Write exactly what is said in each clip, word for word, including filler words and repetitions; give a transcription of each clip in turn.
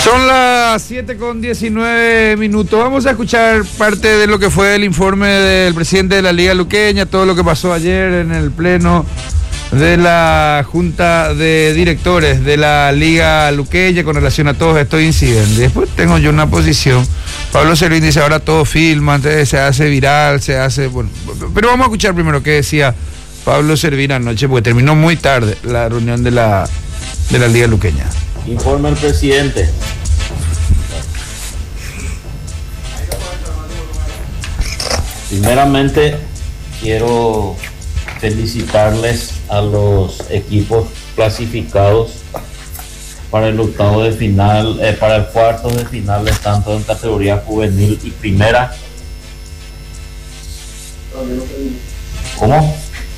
Son las siete con diecinueve minutos. Vamos a escuchar parte de lo que fue el informe del presidente de la Liga Luqueña, todo lo que pasó ayer en el pleno de la Junta de Directores de la Liga Luqueña con relación a todos estos incidentes. Después tengo yo una posición. Pablo Servín dice, ahora todo filma, entonces se hace viral, se hace... Bueno, pero vamos a escuchar primero qué decía Pablo Servín anoche, porque terminó muy tarde la reunión de la, de la Liga Luqueña. Informa el presidente. Primeramente, quiero felicitarles a los equipos clasificados para el octavo de final, eh, para el cuarto de finales, tanto en categoría juvenil y primera. ¿Cómo?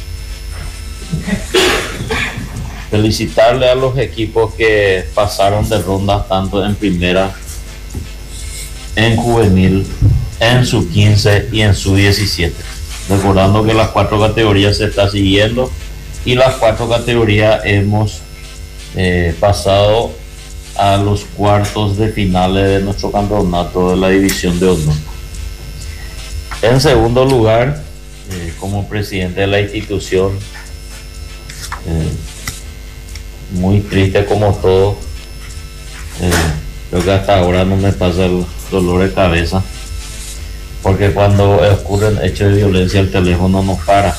Felicitarle a los equipos que pasaron de rondas tanto en primera, en juvenil, en sub quince y en sub diecisiete. Recordando que las cuatro categorías se está siguiendo y las cuatro categorías hemos eh, pasado a los cuartos de finales de nuestro campeonato de la división de honor. En segundo lugar, eh, como presidente de la institución, eh, muy triste como todo, eh, creo que hasta ahora no me pasa el dolor de cabeza, porque cuando ocurren hechos de violencia el teléfono no para,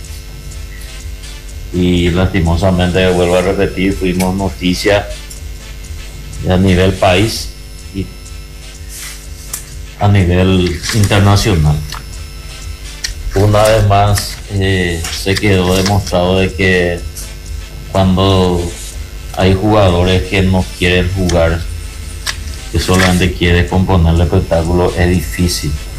y lastimosamente, vuelvo a repetir, fuimos noticia a nivel país y a nivel internacional. Una vez más eh, se quedó demostrado de que cuando hay jugadores que no quieren jugar, que solamente quieren componer el espectáculo, es difícil.